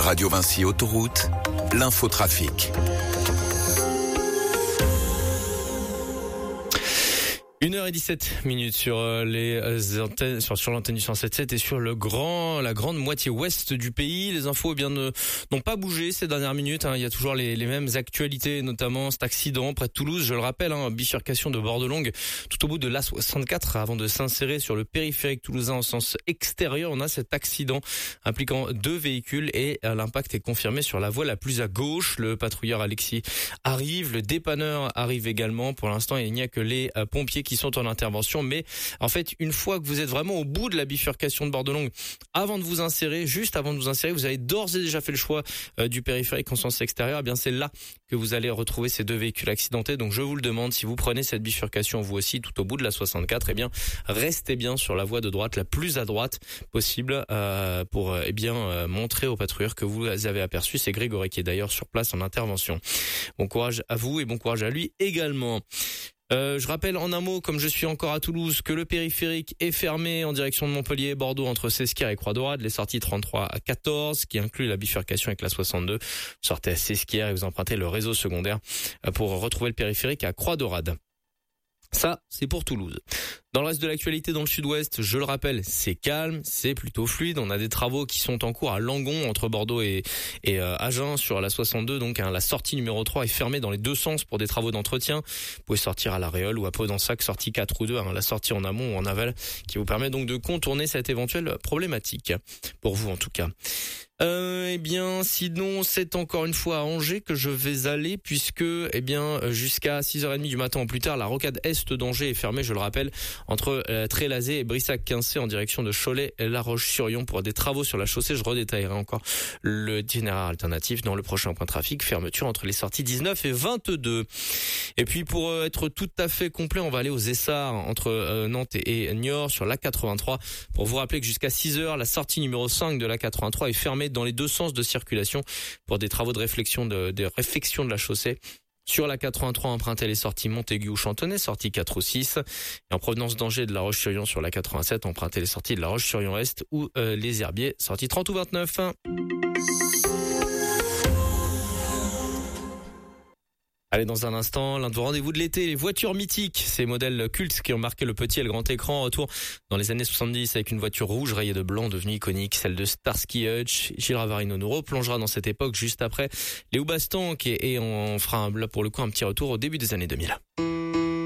Radio Vinci Autoroute, l'infotrafic. 1h17 sur les antennes, sur l'antenne du 107.7 et sur la grande moitié ouest du pays. Les infos n'ont pas bougé ces dernières minutes. Il y a toujours les mêmes actualités, notamment cet accident près de Toulouse. Je le rappelle, bifurcation de Bordelongue, tout au bout de l'A64, avant de s'insérer sur le périphérique toulousain en sens extérieur. On a cet accident impliquant 2 véhicules et l'impact est confirmé sur la voie la plus à gauche. Le patrouilleur Alexis arrive, le dépanneur arrive également. Pour l'instant, il n'y a que les pompiers qui sont en intervention, mais en fait, une fois que vous êtes vraiment au bout de la bifurcation de Bordelongue, juste avant de vous insérer, vous avez d'ores et déjà fait le choix du périphérique en sens extérieur. Eh bien, c'est là que vous allez retrouver ces 2 véhicules accidentés. Donc, je vous le demande, si vous prenez cette bifurcation vous aussi tout au bout de la 64, eh bien, restez bien sur la voie de droite, la plus à droite possible, pour montrer aux patrouilleurs que vous avez aperçu. C'est Grégory qui est d'ailleurs sur place en intervention. Bon courage à vous et bon courage à lui également. Je rappelle en un mot, comme je suis encore à Toulouse, que le périphérique est fermé en direction de Montpellier et Bordeaux entre Sesquières et Croix-Daurade. Les sorties 33 à 14, qui inclut la bifurcation avec la 62. Vous sortez à Sesquières et vous empruntez le réseau secondaire pour retrouver le périphérique à Croix-Daurade. Ça, c'est pour Toulouse. Dans le reste de l'actualité dans le sud-ouest, je le rappelle, c'est calme, c'est plutôt fluide. On a des travaux qui sont en cours à Langon, entre Bordeaux et Agen, sur la 62. Donc, la sortie numéro 3 est fermée dans les 2 sens pour des travaux d'entretien. Vous pouvez sortir à La Réole ou à Pau-d'Ensac, sortie 4 ou 2, la sortie en amont ou en aval, qui vous permet donc de contourner cette éventuelle problématique. Pour vous, en tout cas. Sinon, c'est encore une fois à Angers que je vais aller, puisque, jusqu'à 6h30 du matin ou plus tard, la rocade est d'Angers est fermée, je le rappelle, entre Trélazé et Brissac-Quincé en direction de Cholet et La Roche-sur-Yon pour des travaux sur la chaussée. Je redétaillerai encore le itinéraire alternatif dans le prochain point trafic. Fermeture entre les sorties 19 et 22. Et puis, pour être tout à fait complet, on va aller aux Essarts entre Nantes et Niort sur l'A83. Pour vous rappeler que jusqu'à 6h, la sortie numéro 5 de l'A83 est fermée dans les 2 sens de circulation pour des travaux de réflexion de la chaussée. Sur la 83, empruntez les sorties Montaigu ou Chantonnay, sortie 4 ou 6. Et en provenance d'Angers et de La Roche-sur-Yon sur la 87, empruntez les sorties de La Roche-sur-Yon-Est ou les Herbiers, sortie 30 ou 29. Allez, dans un instant, l'un de vos rendez-vous de l'été, les voitures mythiques, ces modèles cultes qui ont marqué le petit et le grand écran. Retour dans les années 70 avec une voiture rouge rayée de blanc devenue iconique, celle de Starsky Hutch. Gilles Ravarino nous replongera dans cette époque juste après les Hoobastank et on fera là pour le coup un petit retour au début des années 2000.